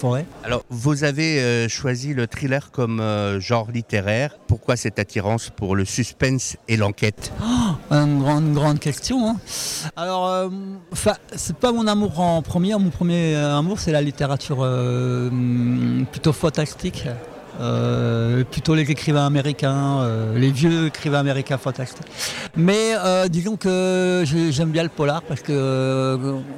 Ouais. Alors, vous avez choisi le thriller comme genre littéraire. Pourquoi cette attirance pour le suspense et l'enquête ? Une grande question. Hein. Alors, c'est pas mon amour en premier. Mon premier amour, c'est la littérature plutôt fantastique. Plutôt les écrivains américains, les vieux écrivains américains fantastiques. Mais disons que j'aime bien le polar parce que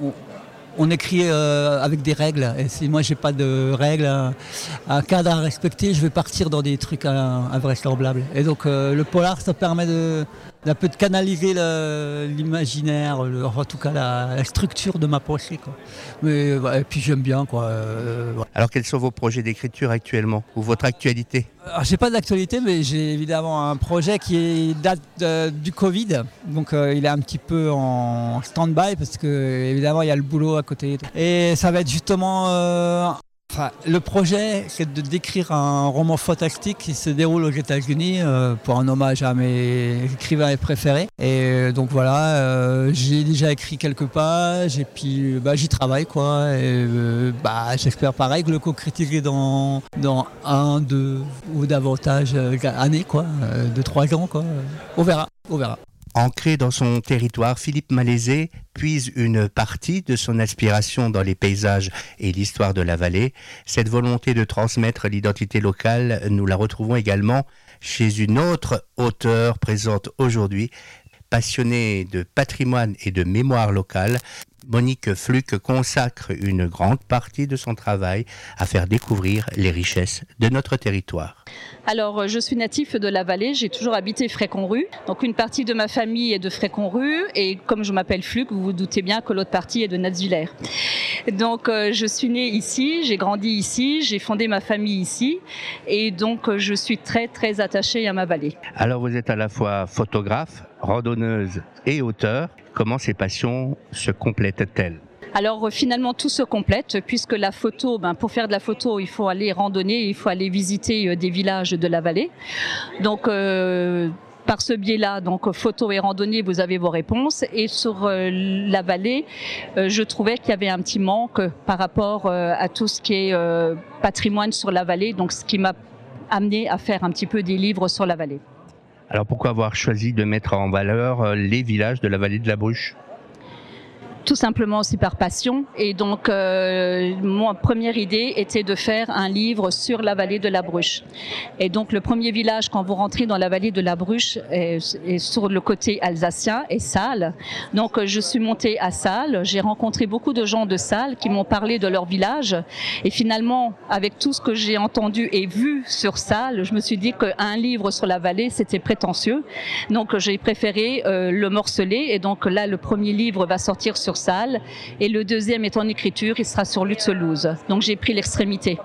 on écrit avec des règles. Et si moi j'ai pas de règles, un cadre à respecter, je vais partir dans des trucs invraisemblables. Et donc le polar, ça permet d'un peu de canaliser l'imaginaire, en tout cas la structure de ma pensée, quoi. Mais et puis j'aime bien, quoi. Voilà. Alors, quels sont vos projets d'écriture actuellement ou votre actualité ? Alors, j'ai pas d'actualité, mais j'ai évidemment un projet qui date du Covid, donc il est un petit peu en stand-by parce que évidemment il y a le boulot à côté. Et ça va être justement le projet, c'est de d'écrire un roman fantastique qui se déroule aux États-Unis pour un hommage à mes écrivains préférés. Et donc voilà, j'ai déjà écrit quelques pages et puis j'y travaille, quoi. Et j'espère pareil que le concrétiser dans 1, 2 ou davantage années, quoi, 2-3 ans, quoi. On verra. Ancré dans son territoire, Philippe Malaisé puise une partie de son inspiration dans les paysages et l'histoire de la vallée. Cette volonté de transmettre l'identité locale, nous la retrouvons également chez une autre auteure présente aujourd'hui, passionnée de patrimoine et de mémoire locale. Monique Fluck consacre une grande partie de son travail à faire découvrir les richesses de notre territoire. Alors, je suis natif de la vallée, j'ai toujours habité Fréconrue. Donc, une partie de ma famille est de Fréconrue et comme je m'appelle Fluck, vous vous doutez bien que l'autre partie est de Natzwiller. Donc, je suis née ici, j'ai grandi ici, j'ai fondé ma famille ici et donc je suis très très attachée à ma vallée. Alors, vous êtes à la fois photographe, randonneuse et auteure. Comment ces passions se complètent-elles ? Alors finalement tout se complète puisque la photo, pour faire de la photo il faut aller randonner, il faut aller visiter des villages de la vallée. Donc par ce biais-là, donc photo et randonnée, vous avez vos réponses. Et sur la vallée, je trouvais qu'il y avait un petit manque par rapport à tout ce qui est patrimoine sur la vallée, donc ce qui m'a amené à faire un petit peu des livres sur la vallée. Alors pourquoi avoir choisi de mettre en valeur les villages de la vallée de la Bruche ? Tout simplement aussi par passion. Et donc, ma première idée était de faire un livre sur la vallée de la Bruche. Et donc, le premier village, quand vous rentrez dans la vallée de la Bruche, est sur le côté alsacien, est Salles. Donc, je suis montée à Salles. J'ai rencontré beaucoup de gens de Salles qui m'ont parlé de leur village. Et finalement, avec tout ce que j'ai entendu et vu sur Salles, je me suis dit qu'un livre sur la vallée, c'était prétentieux. Donc, j'ai préféré le morceler. Et donc, là, le premier livre va sortir sur Salles et le deuxième est en écriture, il sera sur Lutzelouse. Donc j'ai pris l'extrémité.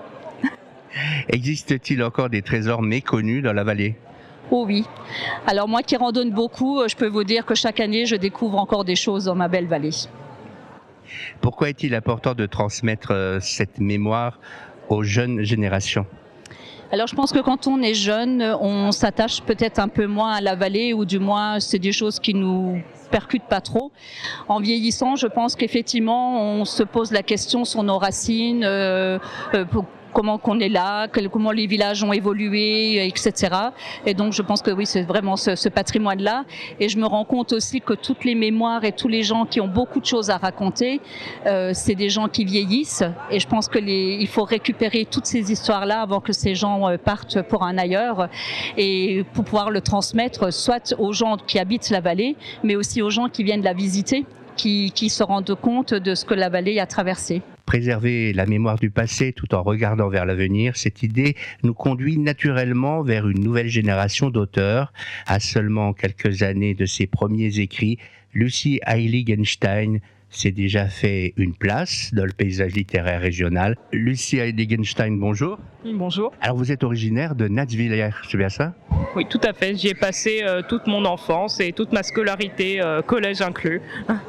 Existe-t-il encore des trésors méconnus dans la vallée ? Oh oui. Alors moi qui randonne beaucoup, je peux vous dire que chaque année je découvre encore des choses dans ma belle vallée. Pourquoi est-il important de transmettre cette mémoire aux jeunes générations ? Alors je pense que quand on est jeune, on s'attache peut-être un peu moins à la vallée ou du moins c'est des choses qui nous percute pas trop. En vieillissant, je pense qu'effectivement, on se pose la question sur nos racines, comment qu'on est là, comment les villages ont évolué, etc. Et donc, je pense que oui, c'est vraiment ce patrimoine-là. Et je me rends compte aussi que toutes les mémoires et tous les gens qui ont beaucoup de choses à raconter, c'est des gens qui vieillissent. Et je pense que il faut récupérer toutes ces histoires-là avant que ces gens partent pour un ailleurs et pour pouvoir le transmettre soit aux gens qui habitent la vallée, mais aussi aux gens qui viennent la visiter, qui se rendent compte de ce que la vallée a traversé. Préserver la mémoire du passé tout en regardant vers l'avenir, cette idée nous conduit naturellement vers une nouvelle génération d'auteurs. À seulement quelques années de ses premiers écrits, Lucie Heiligenstein s'est déjà fait une place dans le paysage littéraire régional. Lucie Heiligenstein, bonjour. Oui, bonjour. Alors vous êtes originaire de Natzwiller, c'est bien ça ? Oui, tout à fait. J'y ai passé toute mon enfance et toute ma scolarité, collège inclus.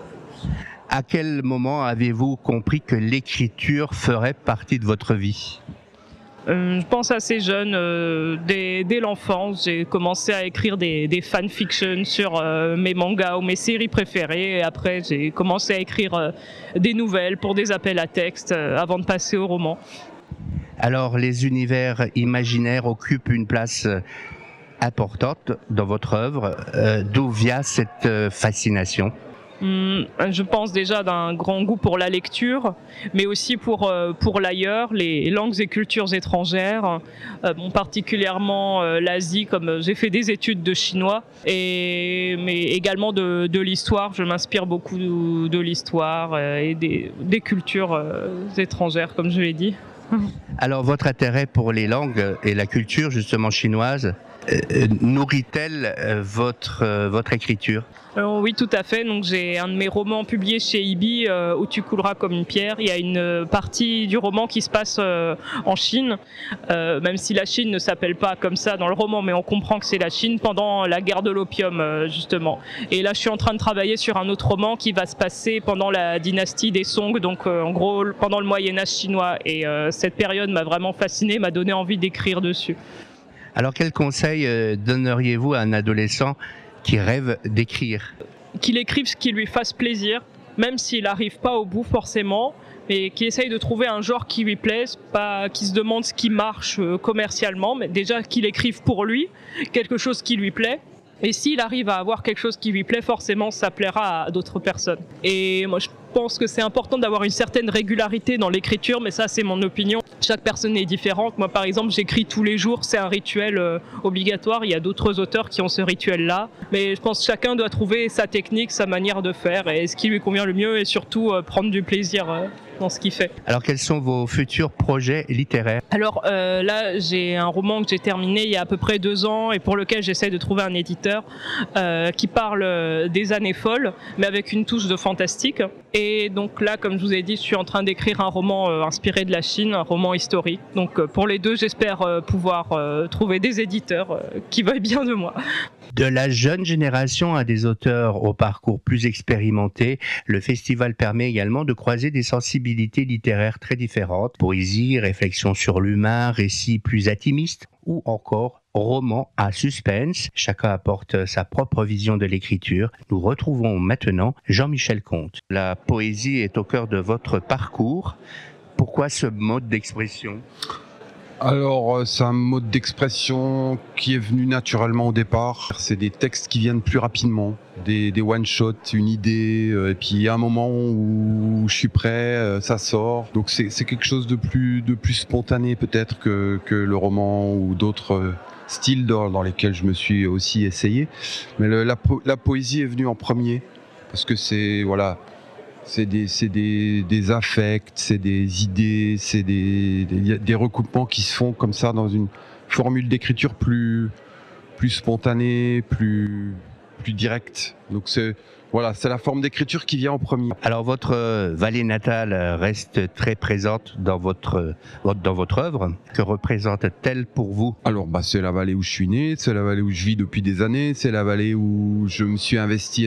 À quel moment avez-vous compris que l'écriture ferait partie de votre vie ? Je pense assez jeune, dès l'enfance, j'ai commencé à écrire des fanfictions sur mes mangas ou mes séries préférées. Et après, j'ai commencé à écrire des nouvelles pour des appels à texte avant de passer au roman. Alors, les univers imaginaires occupent une place importante dans votre œuvre. D'où vient cette fascination ? Je pense déjà d'un grand goût pour la lecture, mais aussi pour l'ailleurs, les langues et cultures étrangères, particulièrement l'Asie, comme j'ai fait des études de chinois, mais également de l'histoire. Je m'inspire beaucoup de l'histoire et des cultures étrangères, comme je l'ai dit. Alors, votre intérêt pour les langues et la culture, justement chinoise, nourrit-elle votre écriture ? Oui, tout à fait. Donc, j'ai un de mes romans publiés chez Ibi, Où tu couleras comme une pierre. Il y a une partie du roman qui se passe en Chine, même si la Chine ne s'appelle pas comme ça dans le roman, mais on comprend que c'est la Chine pendant la guerre de l'opium, justement. Et là, je suis en train de travailler sur un autre roman qui va se passer pendant la dynastie des Song, donc en gros pendant le Moyen-Âge chinois. Et cette période m'a vraiment fascinée, m'a donné envie d'écrire dessus. Alors, quel conseil donneriez-vous à un adolescent qui rêve d'écrire ? Qu'il écrive ce qui lui fasse plaisir, même s'il n'arrive pas au bout forcément, mais qu'il essaye de trouver un genre qui lui plaise, pas qu'il se demande ce qui marche commercialement, mais déjà qu'il écrive pour lui, quelque chose qui lui plaît. Et s'il arrive à avoir quelque chose qui lui plaît, forcément, ça plaira à d'autres personnes. Et moi, je pense que c'est important d'avoir une certaine régularité dans l'écriture, mais ça, c'est mon opinion. Chaque personne est différente. Moi, par exemple, j'écris tous les jours, c'est un rituel obligatoire. Il y a d'autres auteurs qui ont ce rituel-là. Mais je pense que chacun doit trouver sa technique, sa manière de faire, et ce qui lui convient le mieux, et surtout prendre du plaisir dans ce qu'il fait. Alors, quels sont vos futurs projets littéraires ? Alors là, j'ai un roman que j'ai terminé il y a à peu près 2 ans et pour lequel j'essaie de trouver un éditeur qui parle des années folles, mais avec une touche de fantastique. Et donc là, comme je vous ai dit, je suis en train d'écrire un roman inspiré de la Chine, un roman historique. Donc pour les deux, j'espère pouvoir trouver des éditeurs qui veuillent bien de moi. De la jeune génération à des auteurs au parcours plus expérimenté, le festival permet également de croiser des sensibilités littéraires très différentes. Poésie, réflexion sur l'humain, récits plus intimistes ou encore romans à suspense. Chacun apporte sa propre vision de l'écriture. Nous retrouvons maintenant Jean-Michel Comte. La poésie est au cœur de votre parcours. Pourquoi ce mode d'expression ? Alors, c'est un mode d'expression qui est venu naturellement au départ. C'est des textes qui viennent plus rapidement, des one-shots, une idée, et puis il y a un moment où je suis prêt, ça sort. Donc c'est quelque chose de plus spontané peut-être que le roman ou d'autres styles dans lesquels je me suis aussi essayé. Mais la poésie est venue en premier, parce que c'est des affects, c'est des idées, c'est des recoupements qui se font comme ça dans une formule d'écriture plus spontanée, plus directe. Donc c'est la forme d'écriture qui vient en premier. Alors votre vallée natale reste très présente dans votre œuvre. Que représente-t-elle pour vous ? Alors c'est la vallée où je suis né, c'est la vallée où je vis depuis des années, c'est la vallée où je me suis investi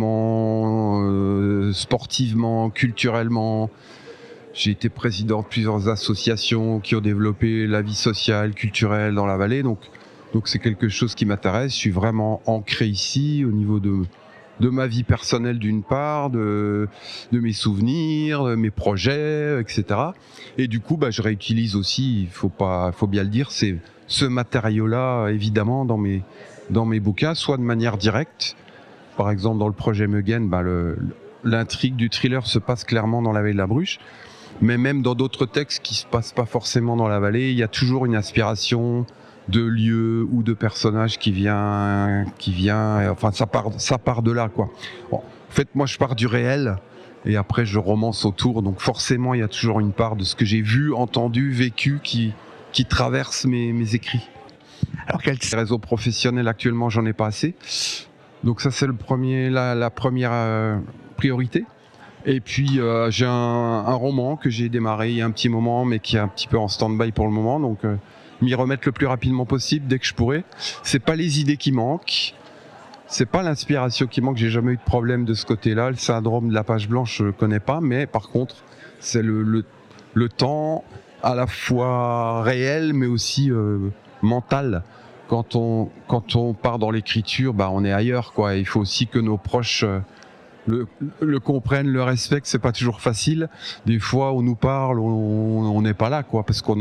énormément sportivement, culturellement. J'ai été président de plusieurs associations qui ont développé la vie sociale, culturelle dans la vallée. Donc c'est quelque chose qui m'intéresse. Je suis vraiment ancré ici au niveau de ma vie personnelle d'une part, de mes souvenirs, de mes projets, etc. Et du coup, je réutilise aussi, il faut bien le dire, c'est ce matériau-là, évidemment, dans mes bouquins, soit de manière directe. Par exemple, dans le projet Megen, l'intrigue du thriller se passe clairement dans la vallée de la Bruche. Mais même dans d'autres textes qui se passent pas forcément dans la vallée, il y a toujours une inspiration de lieux ou de personnages qui vient, enfin ça part de là quoi. Bon, en fait, moi je pars du réel et après je romance autour, donc forcément il y a toujours une part de ce que j'ai vu, entendu, vécu qui traverse mes écrits. Alors quels réseaux professionnels actuellement, j'en ai pas assez. Donc ça c'est la première priorité. Et puis j'ai un roman que j'ai démarré il y a un petit moment mais qui est un petit peu en stand-by pour le moment, donc m'y remettre le plus rapidement possible dès que je pourrai. C'est pas les idées qui manquent, c'est pas l'inspiration qui manque, j'ai jamais eu de problème de ce côté-là. Le syndrome de la page blanche, je connais pas, mais par contre, c'est le temps à la fois réel mais aussi mental. Quand on part dans l'écriture, on est ailleurs quoi. Il faut aussi que nos proches le comprennent, le respectent. C'est pas toujours facile. Des fois, on nous parle, on n'est pas là quoi, parce qu'on